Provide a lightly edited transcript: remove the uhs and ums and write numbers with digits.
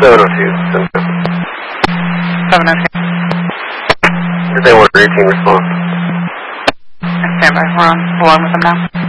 702. 702. They want routine response. Stand by. We're on the line with them now.